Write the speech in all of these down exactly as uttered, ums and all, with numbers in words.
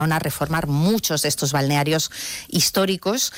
a reformar muchos de estos balnearios históricos.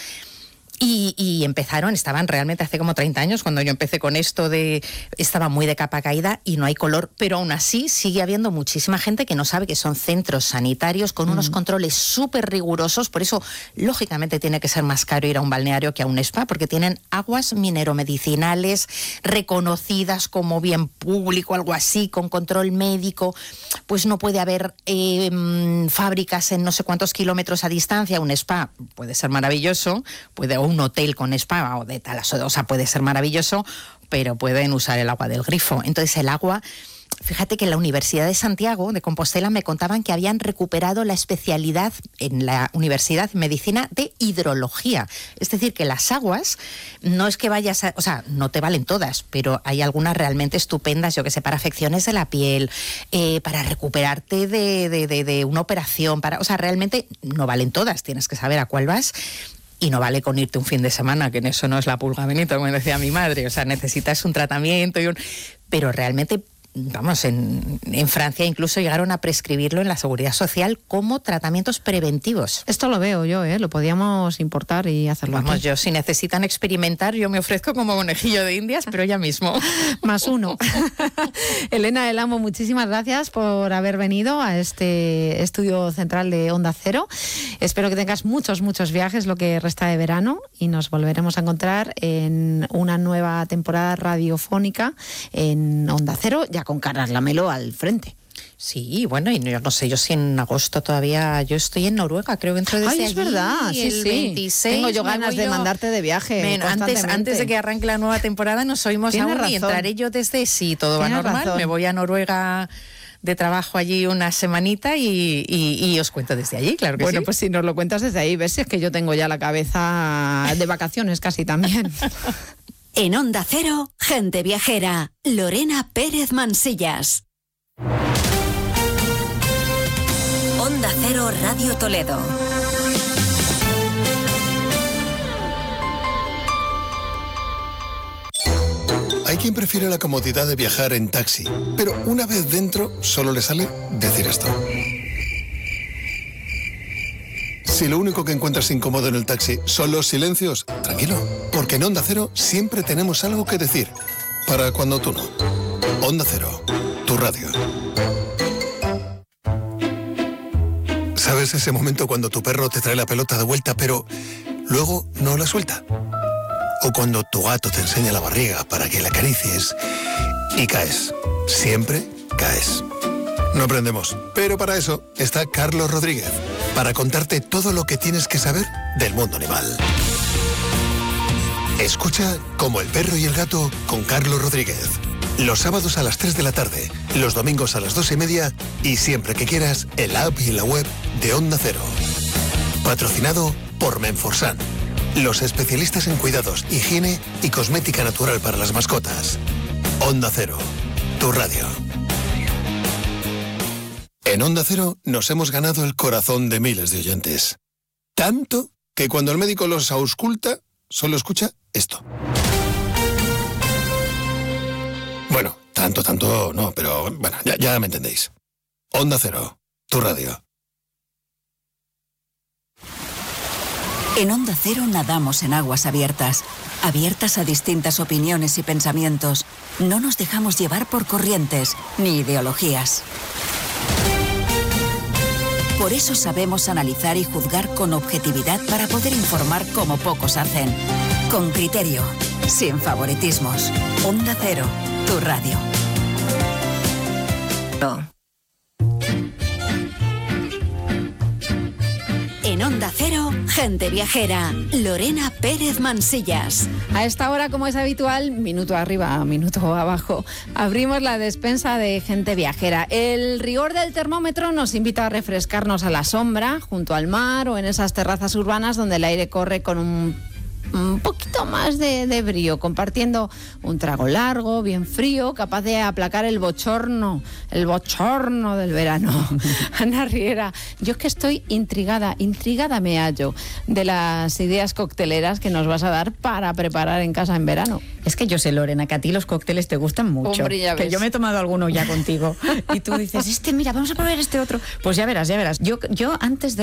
Y, y empezaron, estaban realmente hace como treinta años, cuando yo empecé con esto de, estaba muy de capa caída y no hay color, pero aún así sigue habiendo muchísima gente que no sabe que son centros sanitarios con mm. unos controles súper rigurosos, por eso lógicamente tiene que ser más caro ir a un balneario que a un spa, porque tienen aguas mineromedicinales reconocidas como bien público, algo así, con control médico, pues no puede haber eh, fábricas en no sé cuántos kilómetros a distancia. Un spa puede ser maravilloso, puede un hotel con spa o de tal, o sea, puede ser maravilloso, pero pueden usar el agua del grifo. Entonces el agua, fíjate que en la Universidad de Santiago de Compostela me contaban que habían recuperado la especialidad en la Universidad de Medicina de hidrología. Es decir, que las aguas no es que vayas a, o sea, no te valen todas, pero hay algunas realmente estupendas, yo que sé, para afecciones de la piel, eh, para recuperarte de, de, de, de una operación, para, o sea, realmente no valen todas, tienes que saber a cuál vas. Y no vale con irte un fin de semana, que en eso no es la pulga Benito, como decía mi madre. O sea, necesitas un tratamiento, y un... pero realmente, vamos, en, en Francia incluso llegaron a prescribirlo en la Seguridad Social como tratamientos preventivos. Esto lo veo yo, ¿eh? Lo podíamos importar y hacerlo Vamos, aquí. yo, si necesitan experimentar, yo me ofrezco como conejillo de indias, pero ya mismo. Más uno. Elena del Amo, muchísimas gracias por haber venido a este estudio central de Onda Cero. Espero que tengas muchos, muchos viajes lo que resta de verano y nos volveremos a encontrar en una nueva temporada radiofónica en Onda Cero, ya con Carlas Lamelo al frente. Sí, bueno, y yo no sé, yo si en agosto todavía, yo estoy en Noruega, creo que entro desde Ay, es allí, verdad, sí, el sí. veintiséis. Tengo yo ganas de yo... mandarte de viaje. Bueno, antes, antes de que arranque la nueva temporada nos oímos aún razón. Y entraré yo desde, sí, todo va Tienes normal, razón. Me voy a Noruega de trabajo allí una semanita y, y, y os cuento desde allí, claro que bueno, sí. Pues si nos lo cuentas desde ahí, ves si es que yo tengo ya la cabeza de vacaciones casi también. En Onda Cero, Gente Viajera, Lorena Pérez Mansillas. Onda Cero Radio Toledo. Hay quien prefiere la comodidad de viajar en taxi, pero una vez dentro solo le sale decir esto. Si lo único que encuentras incómodo en el taxi son los silencios, tranquilo, porque en Onda Cero siempre tenemos algo que decir. Para cuando tú no. Onda Cero, tu radio. ¿Sabes ese momento cuando tu perro te trae la pelota de vuelta, pero luego no la suelta? O cuando tu gato te enseña la barriga para que la acaricies y caes. Siempre caes. No aprendemos, pero para eso está Carlos Rodríguez, para contarte todo lo que tienes que saber del mundo animal. Escucha Como el perro y el gato con Carlos Rodríguez. Los sábados a las tres de la tarde, los domingos a las dos y media y siempre que quieras en la app y en la web de Onda Cero. Patrocinado por Menforsan, los especialistas en cuidados, higiene y cosmética natural para las mascotas. Onda Cero, tu radio. En Onda Cero nos hemos ganado el corazón de miles de oyentes. Tanto que cuando el médico los ausculta, solo escucha esto. Bueno, tanto, tanto no, pero bueno, ya, ya me entendéis. Onda Cero, tu radio. En Onda Cero nadamos en aguas abiertas, abiertas a distintas opiniones y pensamientos. No nos dejamos llevar por corrientes ni ideologías. Por eso sabemos analizar y juzgar con objetividad para poder informar como pocos hacen. Con criterio, sin favoritismos. Onda Cero, tu radio. No. En Onda Cero, Gente Viajera, Lorena Pérez Mansillas. A esta hora, como es habitual, minuto arriba, minuto abajo, abrimos la despensa de Gente Viajera. El rigor del termómetro nos invita a refrescarnos a la sombra, junto al mar o en esas terrazas urbanas donde el aire corre con un un poquito más de, de brío, compartiendo un trago largo, bien frío, capaz de aplacar el bochorno, el bochorno del verano. Ana Riera, yo es que estoy intrigada, intrigada me hallo de las ideas cocteleras que nos vas a dar para preparar en casa en verano. Es que yo sé, Lorena, que a ti los cócteles te gustan mucho. Hombre, ya ves. Que yo me he tomado alguno ya contigo. Y tú dices, este, mira, vamos a probar este otro. Pues ya verás, ya verás. Yo, yo antes de